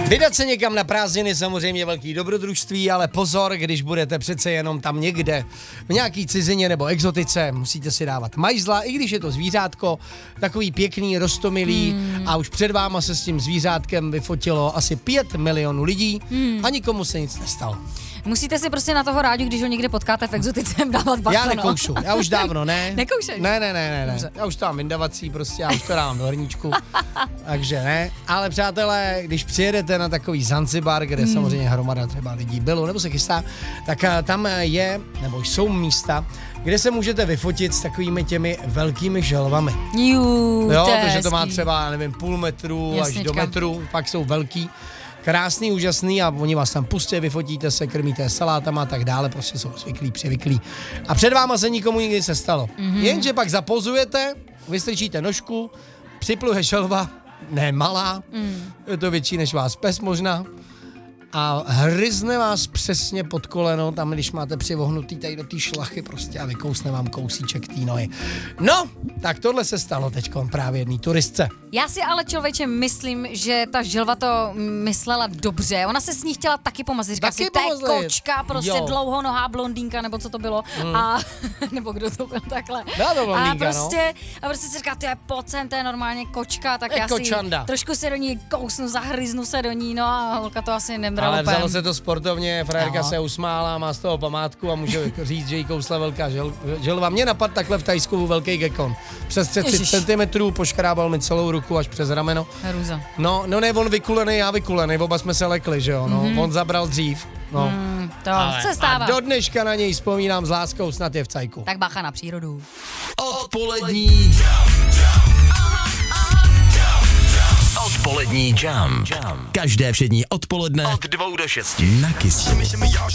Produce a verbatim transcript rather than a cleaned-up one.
Vydat se někam na prázdniny samozřejmě velký dobrodružství, ale pozor, když budete přece jenom tam někde v nějaký cizině nebo exotice, musíte si dávat majzla, i když je to zvířátko, takový pěkný, roztomilý hmm. a už před váma se s tím zvířátkem vyfotilo asi pět milionů lidí hmm. a nikomu se nic nestalo. Musíte si prostě na toho rádi, když ho někde potkáte v exotice, dávat bacha. Já nekoušu, já už dávno ne. Nekoušeš? Ne, ne, ne, ne, ne. Já už to mám vyndavací prostě, já už to dávám do hrníčku, takže ne. Ale přátelé, když přijedete na takový Zanzibar, kde hmm. samozřejmě hromada třeba lidí bylo, nebo se chystá, tak tam je, nebo jsou místa, kde se můžete vyfotit s takovými těmi velkými želvami. Jú, jo, to protože to má třeba, nevím, půl metru Jasněčka. až do metru, pak jsou velký. Krásný, úžasný a oni vás tam pustí, vyfotíte se, krmíte salátama a tak dále, prostě jsou zvyklí, převyklí. A před váma se nikomu nikdy se stalo. Mm-hmm. Jenže pak zapozujete, vystrčíte nožku, připluhe želva, ne malá, mm. je to větší než vás pes možná, a hryzne vás přesně pod koleno, tam když máte přivohnutý tady do té šlachy prostě a vykousne vám kousíček té nohy. No, tak tohle se stalo teďkon právě jedný turistce. Já si ale, člověče, myslím, že ta želva to myslela dobře. Ona se s ní chtěla taky pomazit. Říká Taky si, to je pomazlit. kočka, prostě Jo. dlouhonohá blondýnka, nebo co to bylo. Mm. A, nebo kdo to byl takhle. Byla to blondýnka, a prostě, no. A prostě si říká, to je pocen, to je normálně kočka, tak je já kočanda. si trošku se do ní kousnu, zahryznu se do ní, no a holka to asi nebrala. Ale úplně. vzalo se to sportovně, frérka No. se usmála, má z toho památku a může říct, že jí kousla velká žel, želva. Mě napad takhle v Tajsku velký gekon. Přes třicet centimetrů, poškrábal mi celou ruku až přes rameno. Hrůza. No, no ne, on vykulený, já vykulený, oba jsme se lekli, že jo, no, mm-hmm. on zabral dřív, no. Mm, to Ale, se stává. a do dneška na něj vzpomínám s láskou, snad je v cajku. Tak bacha na přírodu. Odpolední Odpolední jam. Každé všední odpoledne od dvou do šesti na Kissu.